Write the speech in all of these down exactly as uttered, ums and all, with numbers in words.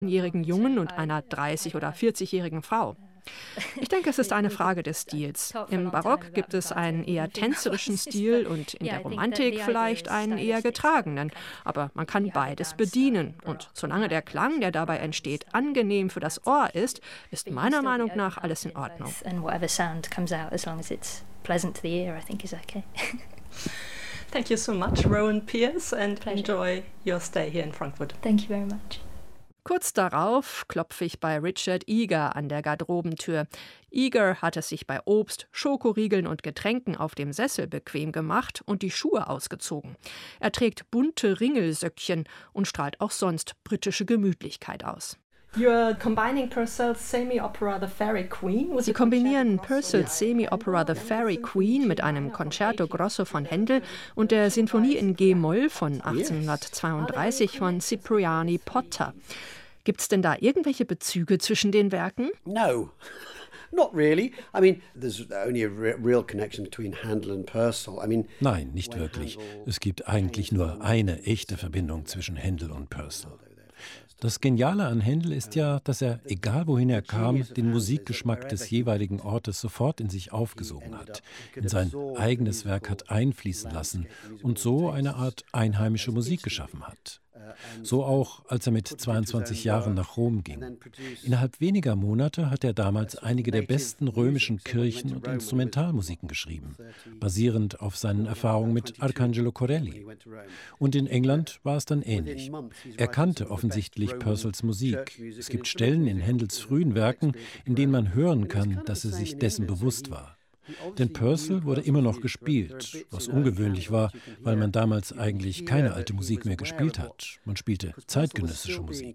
jährigen Jungen und einer dreißig- oder vierzig-jährigen Frau. Ich denke, es ist eine Frage des Stils. Im Barock gibt es einen eher tänzerischen Stil und in der Romantik vielleicht einen eher getragenen. Aber man kann beides bedienen. Und solange der Klang, der dabei entsteht, angenehm für das Ohr ist, ist meiner Meinung nach alles in Ordnung. Thank you so much, Rowan Pierce, and enjoy your stay here in Frankfurt. Thank you very much. Kurz darauf klopfe ich bei Richard Eager an der Garderobentür. Eager hat es sich bei Obst, Schokoriegeln und Getränken auf dem Sessel bequem gemacht und die Schuhe ausgezogen. Er trägt bunte Ringelsöckchen und strahlt auch sonst britische Gemütlichkeit aus. Sie kombinieren Purcell's Semi-Opera The Fairy Queen Sie kombinieren Purcell's Semi-Opera The Fairy Queen mit einem Concerto Grosso von Händel und der Sinfonie in G-Moll von achtzehnhundertzweiunddreißig von Cipriani Potter. Gibt es denn da irgendwelche Bezüge zwischen den Werken? No. Not really. I mean, there's only a real connection between Handel and Purcell. I mean, Nein, nicht wirklich. Es gibt eigentlich nur eine echte Verbindung zwischen Händel und Purcell. Das Geniale an Händel ist ja, dass er, egal wohin er kam, den Musikgeschmack des jeweiligen Ortes sofort in sich aufgesogen hat, in sein eigenes Werk hat einfließen lassen und so eine Art einheimische Musik geschaffen hat. So auch, als er mit zweiundzwanzig Jahren nach Rom ging. Innerhalb weniger Monate hat er damals einige der besten römischen Kirchen- und Instrumentalmusiken geschrieben, basierend auf seinen Erfahrungen mit Arcangelo Corelli. Und in England war es dann ähnlich. Er kannte offensichtlich Purcells Musik. Es gibt Stellen in Händels frühen Werken, in denen man hören kann, dass er sich dessen bewusst war. Denn Purcell wurde immer noch gespielt, was ungewöhnlich war, weil man damals eigentlich keine alte Musik mehr gespielt hat. Man spielte zeitgenössische Musik.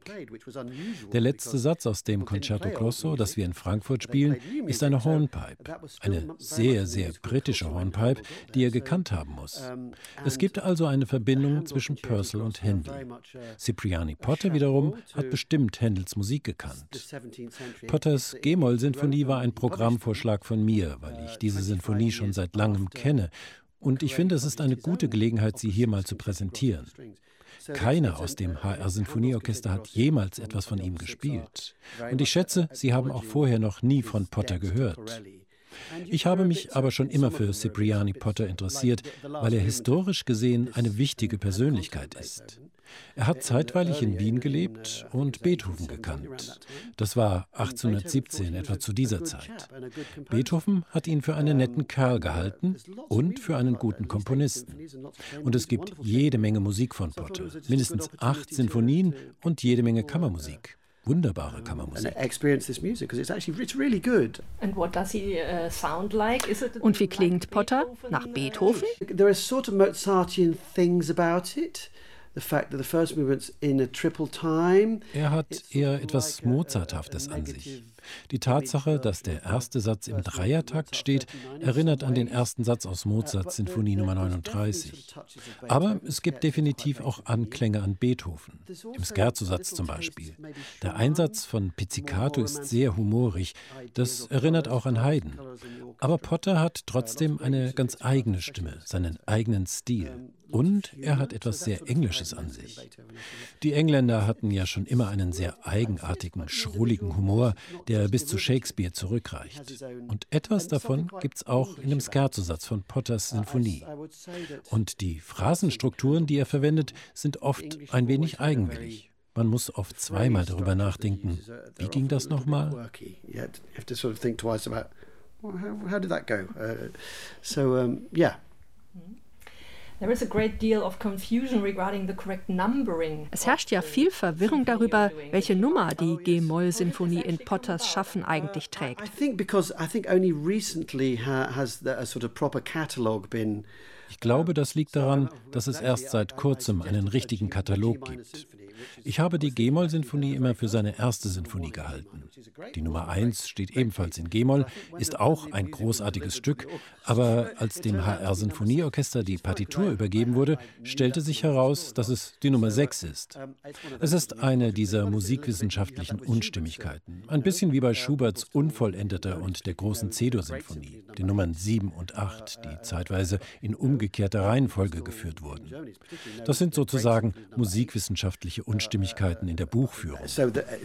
Der letzte Satz aus dem Concerto Grosso, das wir in Frankfurt spielen, ist eine Hornpipe. Eine sehr, sehr britische Hornpipe, die er gekannt haben muss. Es gibt also eine Verbindung zwischen Purcell und Händel. Cipriani Potter wiederum hat bestimmt Händels Musik gekannt. Potters G-Moll-Sinfonie war ein Programmvorschlag von mir, weil ich diese Sinfonie schon seit langem kenne. Und ich finde, es ist eine gute Gelegenheit, sie hier mal zu präsentieren. Keiner aus dem H R-Sinfonieorchester hat jemals etwas von ihm gespielt. Und ich schätze, Sie haben auch vorher noch nie von Potter gehört. Ich habe mich aber schon immer für Cipriani Potter interessiert, weil er historisch gesehen eine wichtige Persönlichkeit ist. Er hat zeitweilig in Wien gelebt und Beethoven gekannt. Das war achtzehnhundertsiebzehn, etwa zu dieser Zeit. Beethoven hat ihn für einen netten Kerl gehalten und für einen guten Komponisten. Und es gibt jede Menge Musik von Potter, mindestens acht Sinfonien und jede Menge Kammermusik. Wunderbare Kammermusik. Und wie klingt Potter? Nach Beethoven? There are sort of Mozartian things about it. The fact that the first movement's in a triple time. Er hat eher etwas Mozarthaftes an sich. Die Tatsache, dass der erste Satz im Dreiertakt steht, erinnert an den ersten Satz aus Mozarts Sinfonie Nummer neununddreißig. Aber es gibt definitiv auch Anklänge an Beethoven, im Scherzosatz zum Beispiel. Der Einsatz von Pizzicato ist sehr humorig, das erinnert auch an Haydn. Aber Potter hat trotzdem eine ganz eigene Stimme, seinen eigenen Stil. Und er hat etwas sehr Englisches an sich. Die Engländer hatten ja schon immer einen sehr eigenartigen, schrulligen Humor, der bis zu Shakespeare zurückreicht. Und etwas davon gibt's auch in dem Scherzosatz von Potters Sinfonie. Und die Phrasenstrukturen, die er verwendet, sind oft ein wenig eigenwillig. Man muss oft zweimal darüber nachdenken. Wie ging das nochmal? How did that go? Uh, so, um, yeah. Es herrscht ja viel Verwirrung darüber, welche Nummer die G-Moll-Sinfonie in Potters Schaffen eigentlich trägt. I think because I think only recently has the, a sort of proper catalogue been. Ich glaube, das liegt daran, dass es erst seit kurzem einen richtigen Katalog gibt. Ich habe die G-Moll-Sinfonie immer für seine erste Sinfonie gehalten. Die Nummer eins steht ebenfalls in G-Moll, ist auch ein großartiges Stück, aber als dem H R-Sinfonieorchester die Partitur übergeben wurde, stellte sich heraus, dass es die Nummer sechs ist. Es ist eine dieser musikwissenschaftlichen Unstimmigkeiten, ein bisschen wie bei Schuberts Unvollendeter und der großen C-Dur-Sinfonie, den Nummern sieben und acht, die zeitweise in umgekehrter Reihenfolge geführt wurden. Das sind sozusagen musikwissenschaftliche Unstimmigkeiten in der Buchführung. So the,